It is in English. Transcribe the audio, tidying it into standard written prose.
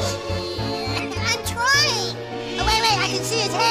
I'm trying. Oh, wait, I can see his head.